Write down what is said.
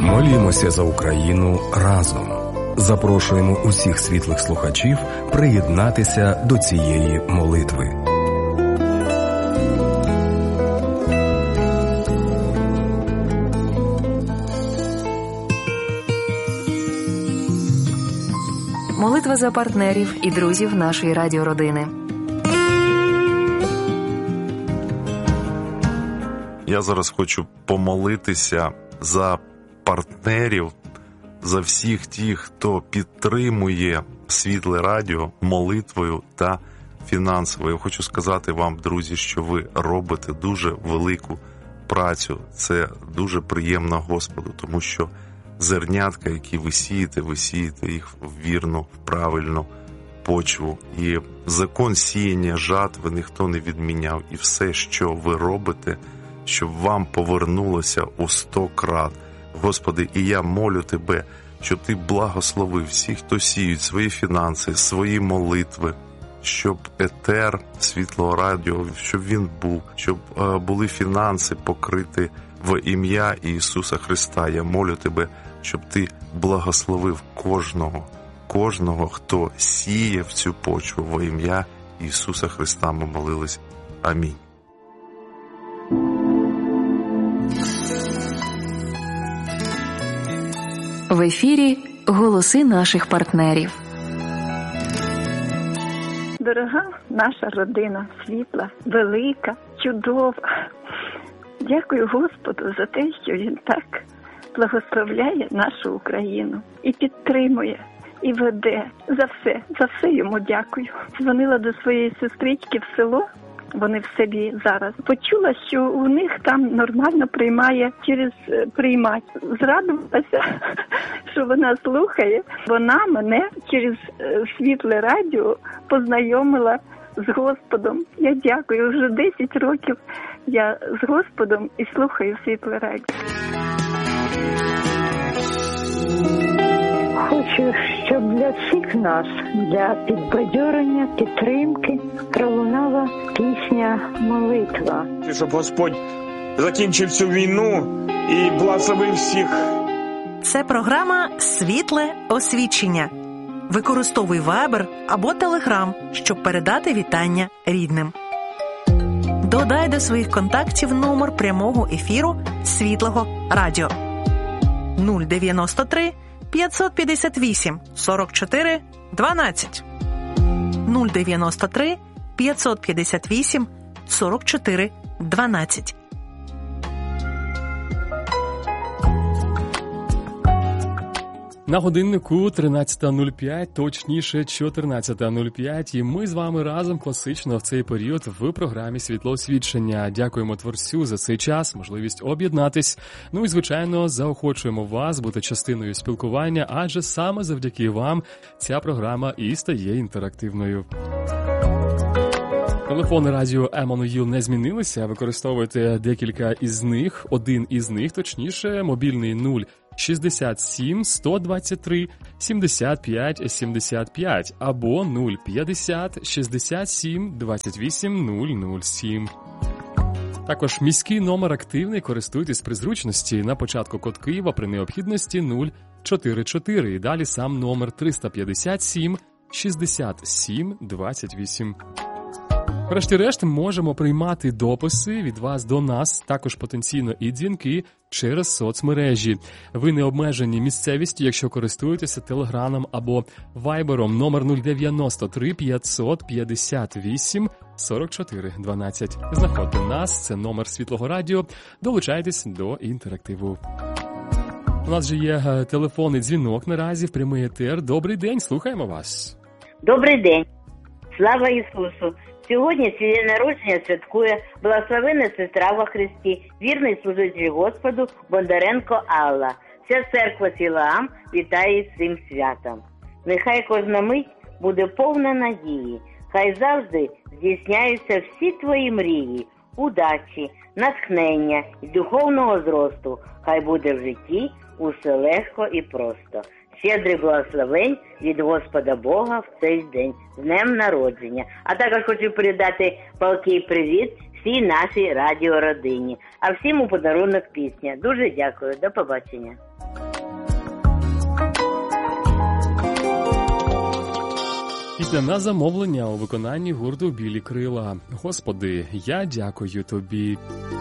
Молімося за Україну разом. Запрошуємо усіх світлих слухачів приєднатися до цієї молитви. Молитва за партнерів і друзів нашої радіородини. Я зараз хочу помолитися за партнерів, за всіх тих, хто підтримує Світле Радіо молитвою та фінансово. Я хочу сказати вам, друзі, що ви робите дуже велику працю. Це дуже приємно Господу, тому що зернятка, які ви сієте їх в вірну, в правильну почву. І закон сіяння жатви ніхто не відміняв. І все, що ви робите, щоб вам повернулося у 100 крат. Господи, і я молю Тебе, щоб Ти благословив всіх, хто сіють свої фінанси, свої молитви, щоб етер Світлого Радіо, щоб він був, щоб були фінанси покриті в ім'я Ісуса Христа. Я молю Тебе, щоб Ти благословив кожного, хто сіє в цю почву во ім'я Ісуса Христа. Ми молились. Амінь. В ефірі голоси наших партнерів. Дорога наша родина, світла, велика, чудова. Дякую Господу за те, що Він так благословляє нашу Україну і підтримує, і веде. За все йому дякую. Дзвонила до своєї сестрички в село, вони в селі зараз. Почула, що у них там нормально приймає через приймач. Зрадувалася, що вона слухає. Вона мене через Світле Радіо познайомила з Господом. Я дякую. Вже 10 років я з Господом і слухаю Світле Радіо. Хочу, щоб для всіх нас, для підбадьорення, підтримки пролунала пісня «Молитва». Щоб Господь закінчив цю війну і благословив всіх. Це програма «Світле освічення». Використовуй Viber або Telegram, щоб передати вітання рідним. Додай до своїх контактів номер прямого ефіру Світлого Радіо 093 558 44 12 093 558 44 12. На годиннику 13:05, точніше 14:05, і ми з вами разом класично в цей період в програмі «Світло освічення». Дякуємо Творцю за цей час, можливість об'єднатись. Ну і, звичайно, заохочуємо вас бути частиною спілкування, адже саме завдяки вам ця програма і стає інтерактивною. Телефони радіо Еммануїл не змінилися, використовуйте декілька із них, один із них, точніше, мобільний 067 123 75 75 або 050 67 28 007. Також міський номер активний, користуйтесь при зручності, на початку код Києва при необхідності 044 і далі сам номер 357 67 28. Врешті-решт, можемо приймати дописи від вас до нас, також потенційно і дзвінки через соцмережі. Ви не обмежені місцевістю, якщо користуєтеся Телеграмом або Вайбером, номер 093 558 44 12. Знаходьте нас, це номер Світлого Радіо, долучайтесь до інтерактиву. У нас же є телефонний дзвінок наразі в прямий етер. Добрий день, слухаємо вас. Добрий день. Слава Ісусу! Сьогодні своє народження святкує благословенна сестра во Христі, вірний служитель Господу Бондаренко Алла. Вся церква Сілаам вітає з цим святом. Нехай кожна мить буде повна надії, хай завжди здійсняються всі твої мрії, удачі, натхнення і духовного зросту. Хай буде в житті усе легко і просто. Щедрий благословень від Господа Бога в цей день, з днем народження. А також хочу передати палкий привіт всій нашій радіородині. А всім у подарунок пісня. Дуже дякую. До побачення. Пісня на замовлення у виконанні гурту «Білі крила». Господи, я дякую тобі.